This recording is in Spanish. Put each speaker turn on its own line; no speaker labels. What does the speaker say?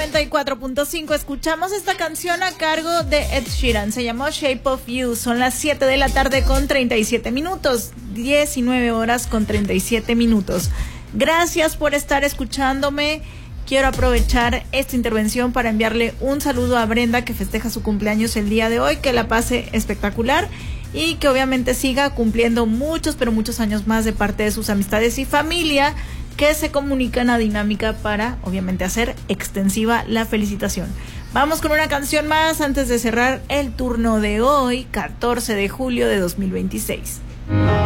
94.5. Escuchamos esta canción a cargo de Ed Sheeran. Se llamó Shape of You. Son las 7 de la tarde con 37 minutos. 19 horas con 37 minutos. Gracias por estar escuchándome. Quiero aprovechar esta intervención para enviarle un saludo a Brenda, que festeja su cumpleaños el día de hoy. Que la pase espectacular y que obviamente siga cumpliendo muchos, pero muchos años más de parte de sus amistades y familia, que se comunican a Dinámica para, obviamente, hacer extensiva la felicitación. Vamos con una canción más antes de cerrar el turno de hoy, 14 de julio de 2026.